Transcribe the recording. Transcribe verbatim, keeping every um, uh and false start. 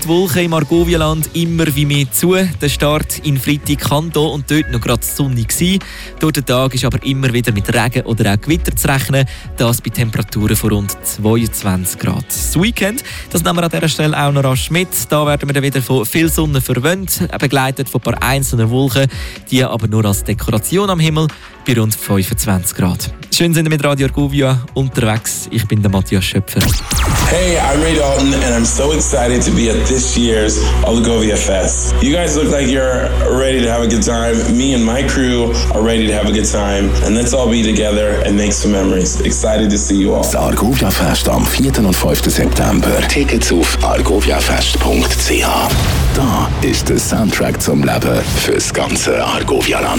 Die Wolken im Argovia-Land immer wie mehr zu. Der Start in Freitag kann hier und dort noch gerade sonnig sein. Durch den Tag ist aber immer wieder mit Regen oder auch Gewitter zu rechnen. Das bei Temperaturen von rund zweiundzwanzig Grad. Das Weekend, das nehmen wir an dieser Stelle auch noch rasch mit. Da werden wir dann wieder von viel Sonne verwöhnt, begleitet von ein paar einzelnen Wolken, die aber nur als Dekoration am Himmel bei rund fünfundzwanzig Grad. Schön sind wir mit Radio Argovia unterwegs. Ich bin der Matthias Schöpfer. Hey, I'm Ray Dalton and I'm so excited to be at this year's Argovia Fest. You guys look like you're ready to have a good time. Me and my crew are ready to have a good time. And let's all be together and make some memories. Excited to see you all. Das Argovia Fest am vierten und fünften September. Tickets auf argoviafest punkt c h. Da ist der Soundtrack zum Leben fürs ganze Argovia-Land.